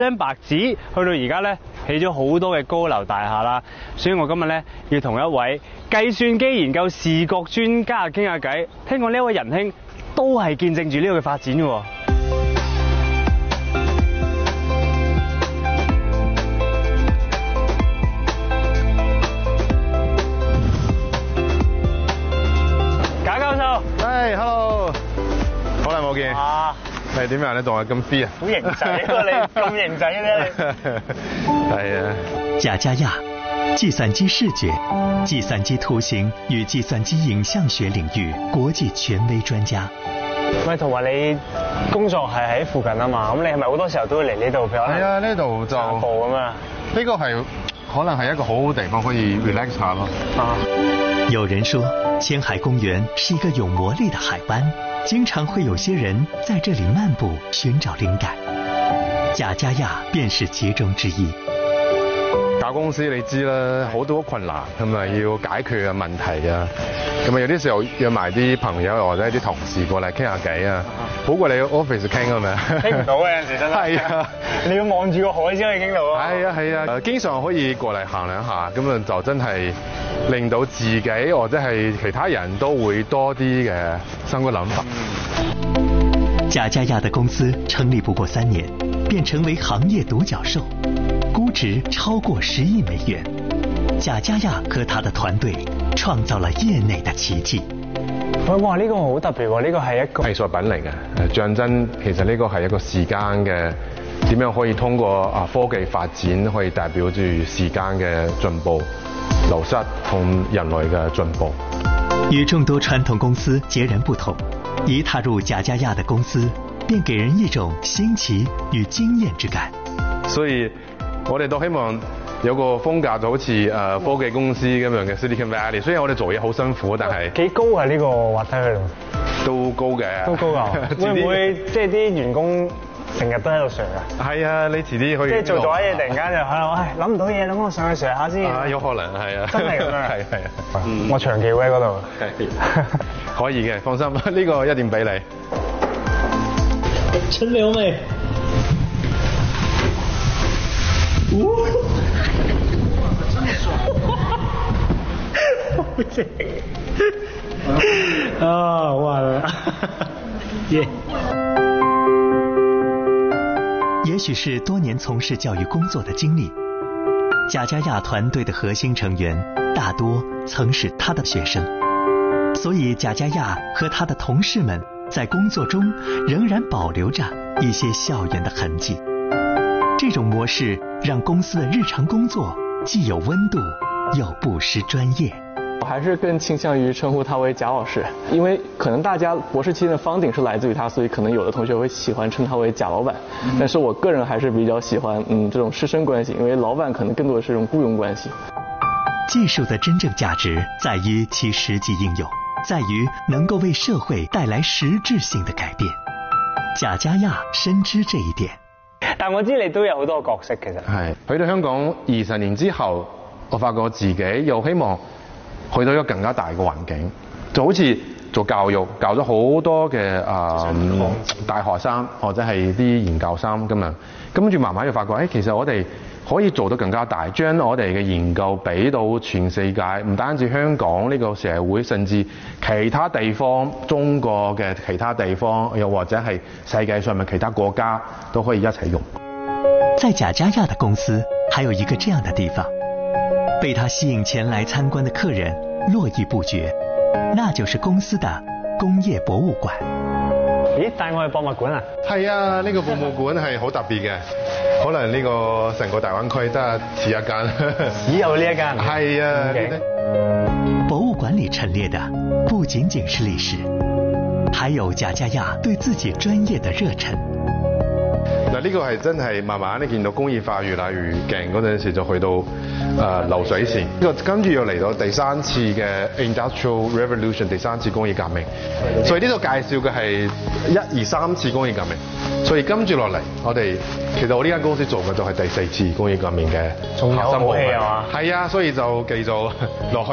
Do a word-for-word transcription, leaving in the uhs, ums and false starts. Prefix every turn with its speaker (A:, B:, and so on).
A: 張白紙去到而家咧起咗好多嘅高樓大廈啦，所以我今日咧要同一位計算機研究視覺專家傾下偈。聽講呢一位仁兄都係見證住呢個嘅發展嘅。賈教授，
B: 誒 ，hello， 好耐冇見。
A: 啊！
B: 係點樣？你仲係咁 fit 啊？
A: 好型仔喎你，咁型仔咧你。
B: 係啊。
C: 贾家亞，計算機視覺、計算機圖形與計算機影像學領域國際權威專家。
A: 喂，同埋你工作係喺附近啊嘛，咁你係咪好多時候都會嚟呢度？譬如
B: 係啊，呢度就
A: 散步咁啊。
B: 呢個係可能係一個好好地方，可以 relax 下咯。
A: 啊。
C: 有人說，前海公園是一個有魔力的海灣。經常會有些人在這裡漫步尋找靈感，賈家亞便是其中之一。
B: 搞公司你知啦，好多困難咁啊，要解決嘅問題啊，咁啊有啲時候約埋啲朋友或者啲同事過嚟傾下偈啊，好過你 office 傾啊嘛。
A: 傾唔到嘅有陣時真係。係啊，你要望住個海先可以傾到啊。
B: 係啊係啊，經常可以過嚟行兩下，咁啊就真係令到自己或者係其他人都會多啲嘅新嘅諗法。
C: 賈家亞的公司成立不過三年，便成為行業獨角獸，估值超過十億美元。賈家亞和他的團隊創造了業內的奇蹟。
A: 喂，哇！呢個好特別喎，呢個係一個
B: 藝術品嚟嘅，象徵其實呢個係一個時間嘅點樣可以通過啊科技發展，可以代表住時間嘅進步、流失同人類嘅進步。
C: 與眾多傳統公司截然不同，一踏入賈家亞的公司，便給人一種新奇與驚豔之感。
B: 所以我哋都希望有個風格就好似誒科技公司咁樣嘅 Silicon Valley。雖然我哋做嘢好辛苦，但係
A: 幾高啊呢個滑梯去到？
B: 都高嘅。都高㗎。
A: 會唔會即係啲員工成日都喺度上啊？
B: 係啊，你遲啲可以
A: 即係做咗嘢，突然間就喺度，唉諗唔到嘢，咁我上去上下先。
B: 啊，有可能係啊。
A: 真係咁樣。
B: 係係啊。
A: 我長期會喺嗰度。
B: 可以嘅，放心，呢個一定俾你。
C: 陳留美。
A: 哦，真係爽！好正啊！哇！耶！
C: 也許是多年從事教育工作的經歷，賈家亞團隊的核心成員大多曾是他的學生，所以賈家亞和他的同事們在工作中仍然保留着一些校園的痕跡。這種模式讓公司的日常工作既有溫度，又不失專業。
D: 我還是更傾向於稱呼他為賈老師，因為可能大家博士期間的方頂是來自於他，所以可能有的同學會喜歡稱他為賈老闆。但是我個人還是比較喜歡嗯這種師生關係，因為老闆可能更多的是一種僱傭關係。
C: 技術的真正價值在於其實際應用，在於能夠為社會帶來實質性的改變。賈家亞深知這一點。
A: 但我知你都有好多個角色，其實
B: 係去到香港二十年之後，我發覺自己又希望去到一個更加大嘅環境，就好似做教育，教咗好多嘅啊、呃、大學生或者係啲研究生咁樣，跟住慢慢就發覺，誒、哎、其實我哋可以做得更加大，將我哋嘅研究俾到全世界，唔單止香港呢個社會，甚至其他地方，中國嘅其他地方，又或者係世界上面其他國家都可以一齊用。
C: 在賈家亞的公司，還有一個這樣的地方，被他吸引前來參觀的客人絡繹不絕，那就是公司的工業博物館。
A: 咦，帶我去博物館啊？
B: 係啊，呢、這個博物館係好特別嘅，可能呢個成個大灣區得似一間。
A: 只有呢一間？
B: 係啊。
C: Okay. 博物館裏陳列的不僅僅是歷史，還有賈家亞對自己專業的熱忱。
B: 嗱，呢個係真係慢慢你見到工業化越嚟越勁嗰陣時，就去到誒、呃、流水線。呢個跟住又嚟到第三次嘅 Industrial Revolution， 第三次工業革命。所以呢度介紹嘅係一二三次工業革命。所以跟住落嚟，我哋其實我呢間公司做嘅就係第四次工業革命嘅核心部分。仲有武器係嘛？係啊，所以就繼續落去。